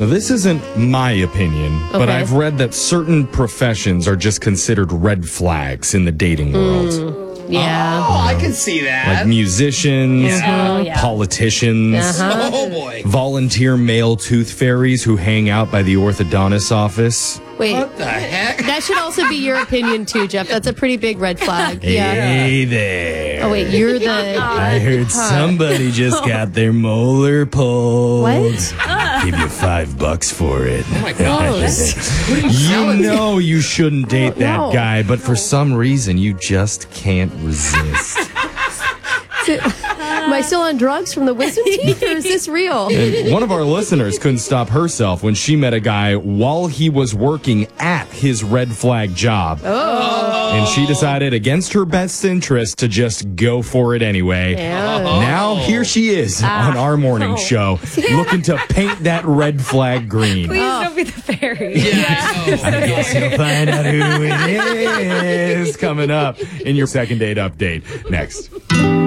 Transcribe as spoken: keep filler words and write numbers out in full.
Now, this isn't my opinion, Okay. but I've read that certain professions are just considered red flags in the dating world. Yeah. Oh, I can see that. Like musicians, Oh, yeah. politicians, Uh-huh. Oh, boy. volunteer male tooth fairies who hang out by the orthodontist's office. Wait, What the heck? that should also be your opinion too, Jeff. That's a pretty big red flag. Yeah. Hey there. Oh wait, you're the. I heard somebody just got their molar pulled. What? Give you five bucks for it. Oh, my gosh. You know you shouldn't date that No. guy, but for some reason you just can't resist. Am I still on drugs from the wisdom teeth, or is this real? And one of our listeners couldn't stop herself when she met a guy while he was working at his red flag job. Oh. And she decided against her best interest to just go for it anyway. Yeah. Now here she is on our morning show looking to paint that red flag green. Please don't be the fairy. Yeah, I know. I guess you'll find out who it is coming up in your second date update next.